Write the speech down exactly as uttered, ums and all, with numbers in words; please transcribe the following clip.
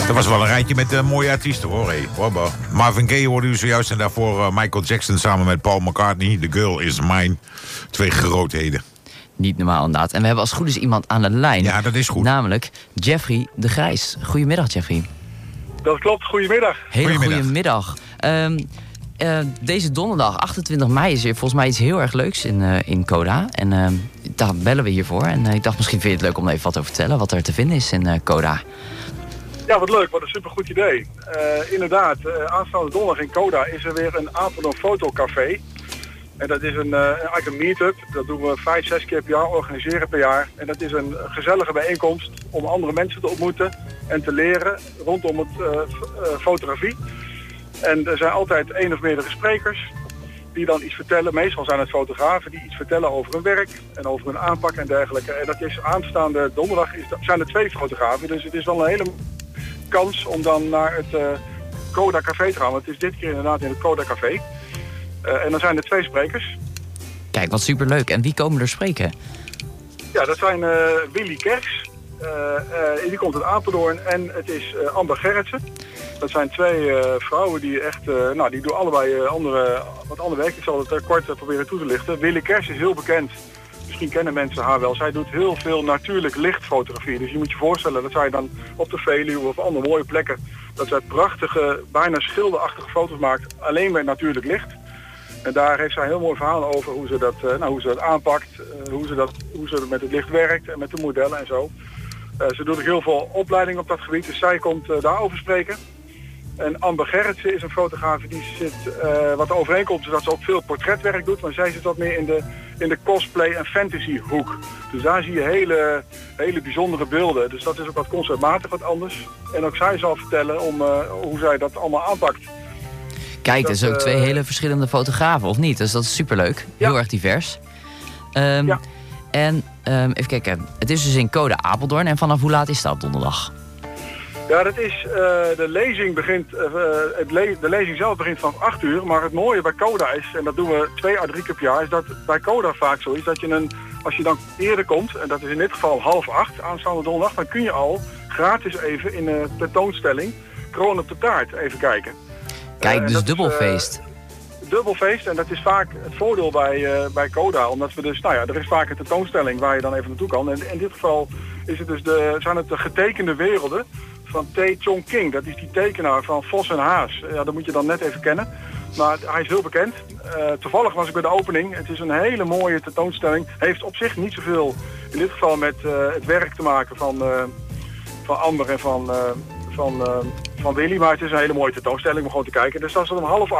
Dat was wel een rijtje met uh, mooie artiesten, hoor. Hey. Marvin Gaye hoorde u zojuist en daarvoor uh, Michael Jackson samen met Paul McCartney. The Girl Is Mine. Twee grootheden. Niet normaal inderdaad. En we hebben als het goed is iemand aan de lijn. Ja, dat is goed. Namelijk Jeffrey de Grijs. Goedemiddag, Jeffrey. Dat klopt, goedemiddag. Hele Goedemiddag. goedemiddag. Um, uh, deze donderdag, achtentwintig mei, is er volgens mij iets heel erg leuks in, uh, in Coda. En uh, daar bellen we hiervoor. En uh, ik dacht, misschien vind je het leuk om even wat over te vertellen. Wat er te vinden is in uh, Coda. Ja, wat leuk, wat een supergoed idee. Uh, inderdaad, uh, aanstaande donderdag in Coda is er weer een Apeldoorn Fotocafé. En dat is een, uh, eigenlijk een meet-up. Dat doen we vijf, zes keer per jaar, organiseren per jaar. En dat is een gezellige bijeenkomst om andere mensen te ontmoeten en te leren rondom het uh, uh, fotografie. En er zijn altijd één of meerdere sprekers die dan iets vertellen. Meestal zijn het fotografen die iets vertellen over hun werk en over hun aanpak en dergelijke. En dat is aanstaande donderdag is, zijn er twee fotografen. Dus het is wel een hele kans om dan naar het uh, Coda Café te gaan. Want het is dit keer inderdaad in het Coda Café. Uh, en dan zijn er twee sprekers. Kijk, wat superleuk. En wie komen er spreken? Ja, dat zijn uh, Willy Kers. Uh, uh, die komt uit Apeldoorn. En het is uh, Amber Gerritsen. Dat zijn twee uh, vrouwen die echt, uh, nou die doen allebei uh, andere, wat ander werk. Ik zal het uh, kort uh, proberen toe te lichten. Willy Kers is heel bekend. Misschien kennen mensen haar wel. Zij doet heel veel natuurlijk lichtfotografie. Dus je moet je voorstellen dat zij dan op de Veluwe of andere mooie plekken, dat zij prachtige, bijna schilderachtige foto's maakt. Alleen met natuurlijk licht. En daar heeft zij een heel mooi verhaal over hoe ze dat, uh, nou, hoe ze dat aanpakt, uh, hoe, ze dat, hoe ze met het licht werkt en met de modellen en zo. Uh, ze doet ook heel veel opleiding op dat gebied, dus zij komt uh, daarover spreken. En Amber Gerritsen is een fotograaf die zit, uh, wat de overeenkomst is dat ze ook veel portretwerk doet, maar zij zit wat meer in de, in de cosplay en fantasy hoek. Dus daar zie je hele, hele bijzondere beelden, dus dat is ook wat conceptmatig wat anders. En ook zij zal vertellen om, uh, hoe zij dat allemaal aanpakt. Kijk, dat is ook uh, twee hele verschillende fotografen, of niet? Dus dat is superleuk. Heel ja. erg divers. Um, ja. En um, even kijken, het is dus in Coda Apeldoorn. En vanaf hoe laat is dat donderdag? Ja, dat is, uh, de lezing begint, uh, het le de lezing zelf begint vanaf acht uur. Maar het mooie bij Coda is, en dat doen we twee à drie keer per jaar, is dat bij Coda vaak zo is dat je een, als je dan eerder komt, en dat is in dit geval half acht aanstaande donderdag, dan kun je al gratis even in de tentoonstelling Kroon op de taart even kijken. Kijk, dus uh, dubbelfeest. Uh, dubbelfeest en dat is vaak het voordeel bij, uh, bij Coda. Omdat we dus, nou ja, er is vaak een tentoonstelling waar je dan even naartoe kan. En in dit geval is het dus de, zijn het de getekende werelden van T. Chong King. Dat is die tekenaar van Vos en Haas. Ja, dat moet je dan net even kennen. Maar hij is heel bekend. Uh, toevallig was ik bij de opening. Het is een hele mooie tentoonstelling. Heeft op zich niet zoveel, in dit geval met uh, het werk te maken van, uh, van Amber en van... Uh, van uh, van Willy, maar het is een hele mooie tentoonstelling om gewoon te kijken. Dus dat is om half